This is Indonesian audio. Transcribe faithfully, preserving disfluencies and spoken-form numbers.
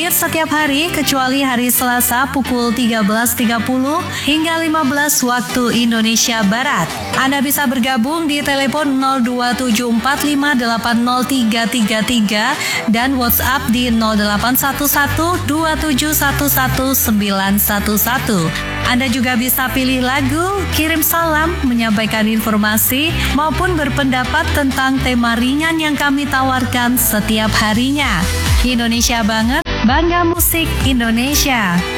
hadir setiap hari kecuali hari Selasa pukul tiga belas tiga puluh hingga lima belas waktu Indonesia Barat. Anda bisa bergabung di telepon nol dua tujuh empat lima delapan nol tiga tiga tiga dan WhatsApp di nol delapan satu satu dua tujuh satu satu sembilan satu satu. Anda juga bisa pilih lagu, kirim salam, menyampaikan informasi, maupun berpendapat tentang tema ringan yang kami tawarkan setiap harinya. Indonesia banget, bangga musik Indonesia.